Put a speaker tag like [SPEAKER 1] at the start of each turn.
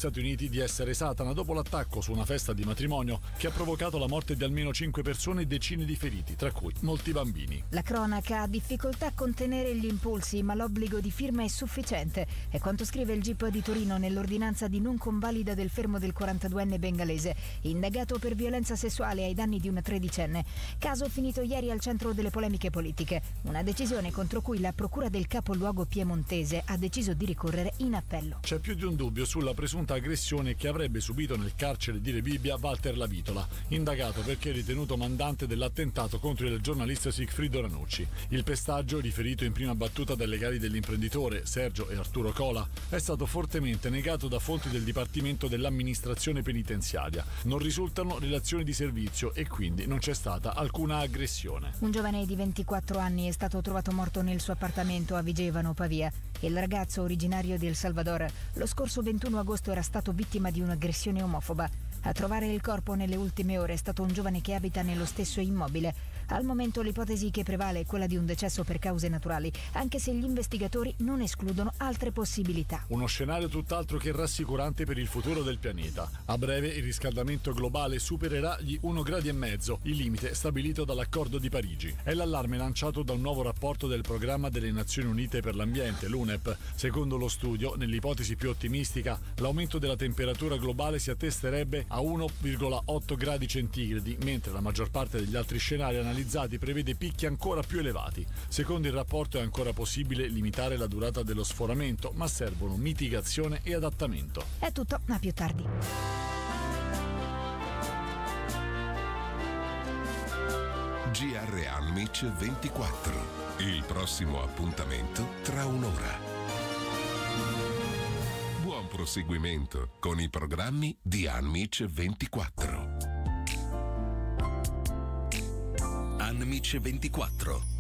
[SPEAKER 1] Stati Uniti di essere Satana dopo l'attacco su una festa di matrimonio che ha provocato la morte di almeno 5 persone e decine di feriti, tra cui molti bambini.
[SPEAKER 2] La cronaca ha difficoltà a contenere gli impulsi, ma l'obbligo di firma è sufficiente. È quanto scrive il GIP di Torino nell'ordinanza di non convalida del fermo del 42enne bengalese, indagato per violenza sessuale ai danni di una tredicenne. Caso finito ieri al centro delle polemiche politiche. Una decisione contro cui la procura del capoluogo piemontese ha deciso di ricorrere in appello.
[SPEAKER 1] C'è più di un dubbio sulla presunta aggressione che avrebbe subito nel carcere di Rebibbia Walter Lavitola, indagato perché ritenuto mandante dell'attentato contro il giornalista Sigfrido Ranucci. Il pestaggio, riferito in prima battuta dai legali dell'imprenditore Sergio e Arturo Cola, è stato fortemente negato da fonti del Dipartimento dell'Amministrazione Penitenziaria. Non risultano relazioni di servizio e quindi non c'è stata alcuna aggressione.
[SPEAKER 2] Un giovane di 24 anni è stato trovato morto nel suo appartamento a Vigevano, Pavia. Il ragazzo, originario di El Salvador, lo scorso 21 agosto era stato vittima di un'aggressione omofoba. A trovare il corpo nelle ultime ore è stato un giovane che abita nello stesso immobile. Al momento l'ipotesi che prevale è quella di un decesso per cause naturali, anche se gli investigatori non escludono altre possibilità.
[SPEAKER 1] Uno scenario tutt'altro che rassicurante per il futuro del pianeta. A breve il riscaldamento globale supererà gli 1,5 gradi, il limite stabilito dall'Accordo di Parigi. È l'allarme lanciato da un nuovo rapporto del Programma delle Nazioni Unite per l'Ambiente, l'UNEP. Secondo lo studio, nell'ipotesi più ottimistica, l'aumento della temperatura globale si attesterebbe a 1,8 gradi centigradi, mentre la maggior parte degli altri scenari analizzati prevede picchi ancora più elevati. Secondo il rapporto è ancora possibile limitare la durata dello sforamento, ma servono mitigazione e adattamento.
[SPEAKER 2] È tutto, a più tardi.
[SPEAKER 3] GR Anmic 24. Il prossimo appuntamento tra un'ora. Buon proseguimento con i programmi di Anmic 24.
[SPEAKER 4] Anmic 24.